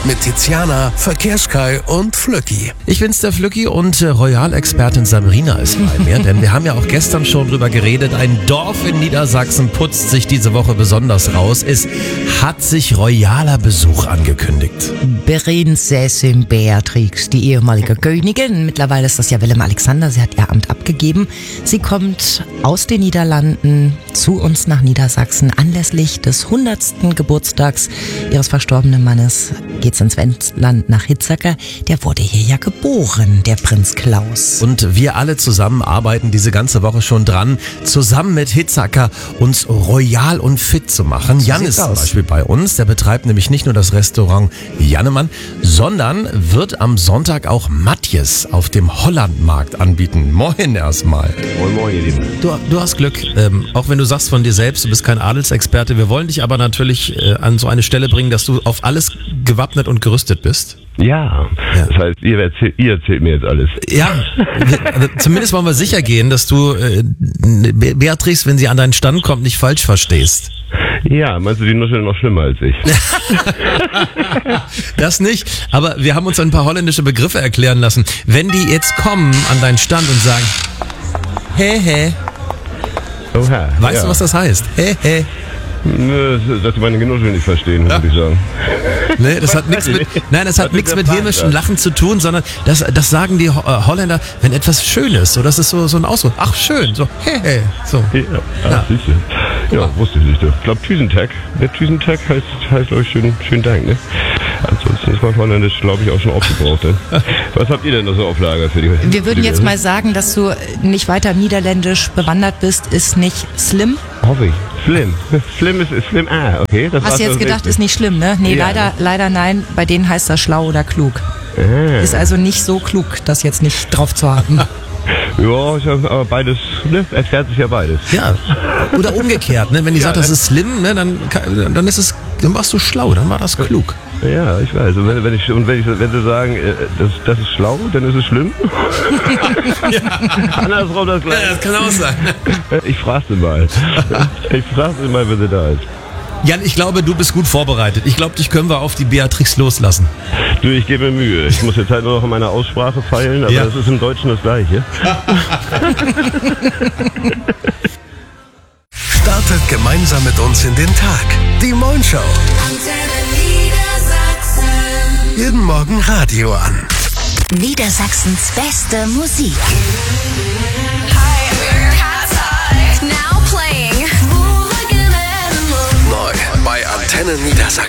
mit Tiziana, Verkehrskai und Flöcki. Ich bin's, der Flöcki, und Royal-Expertin Sabrina ist bei mir, denn wir haben ja auch gestern schon drüber geredet, ein Dorf in Niedersachsen putzt sich diese Woche besonders raus. Es hat sich royaler Besuch angekündigt. Prinzessin Beatrix, die ehemalige Königin. Mittlerweile ist das ja Willem Alexander, sie hat ihr Amt abgegeben. Sie kommt aus den Niederlanden zu uns nach Niedersachsen. Anlässlich des 100. Geburtstags ihres verstorbenen Mannes geht's ins Wendland nach Hitzacker. Der wurde hier ja geboren, der Prinz Klaus. Und wir alle zusammen arbeiten diese ganze Woche schon dran, zusammen mit Hitzacker uns royal und fit zu machen. Jan ist zum Beispiel bei uns, der betreibt nämlich nicht nur das Restaurant Jannemann, sondern wird am Sonntag auch Matjes auf dem Hollandmarkt anbieten. Moin erstmal. Moin, ihr Lieben. Du hast Glück, auch wenn du sagst von dir selbst, du bist kein Adelsexperte. Wir wollen dich aber natürlich an so eine Stelle bringen, dass du auf alles gewappnet und gerüstet bist. Ja, das heißt, ihr erzählt mir jetzt alles. Ja, also zumindest wollen wir sicher gehen, dass du Beatrix, wenn sie an deinen Stand kommt, nicht falsch verstehst. Ja, meinst du, die Nuschel noch schlimmer als ich? Das nicht, aber wir haben uns ein paar holländische Begriffe erklären lassen. Wenn die jetzt kommen an deinen Stand und sagen, hä, Oha, weißt du, was das heißt? Hä. Nö, dass die meine Genuschel nicht verstehen, würde ich sagen. Nee, das hat nichts mit hämischem Lachen zu tun, sondern das sagen die Holländer, wenn etwas schön ist. So, das ist so ein Ausdruck. Ach, schön. So, hä. So. Ja. Siehst du. Ja, wusste ich nicht. Ich glaube, Tüsentag. Der Tüsentag heißt glaube ich, schönen Dank, ne? Ansonsten ist mein Holländisch, glaube ich, auch schon aufgebraucht. Ne? Was habt ihr denn noch so auf Lager für die? Wir würden jetzt mal sagen, dass du nicht weiter niederländisch bewandert bist, ist nicht slim. Hoffe ich. Slim. Slim ist Slim. Ah, okay. Das Hast du jetzt gedacht, ist nicht schlimm, ne? Nee, ja, leider nein. Bei denen heißt das schlau oder klug. Ist also nicht so klug, das jetzt nicht drauf zu haben. Ja, aber beides, ne? Erfährt sich ja beides. Ja. Oder umgekehrt, ne? Wenn die sagt, das ist slim, ne? Dann warst du schlau, dann war das klug. Ja, ich weiß. Und wenn sie sagen, das ist schlau, dann ist es schlimm. Andersrum das gleiche. Ja, das kann auch sein. Ich frage sie mal. Wenn sie da ist. Jan, ich glaube, du bist gut vorbereitet. Ich glaube, dich können wir auf die Beatrix loslassen. Du, ich gebe mir Mühe. Ich muss jetzt halt nur noch in meiner Aussprache feilen, aber das ist im Deutschen das Gleiche. Startet gemeinsam mit uns in den Tag. Die Moin Show. Jeden Morgen Radio an. Niedersachsens beste Musik. Neu bei Antenne Niedersachsen.